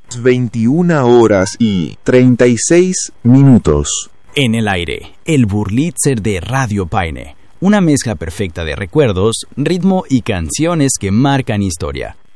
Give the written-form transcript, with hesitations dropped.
21:36. En el aire, el Burlitzer de Radio Paine. Una mezcla perfecta de recuerdos, ritmo y canciones que marcan historia.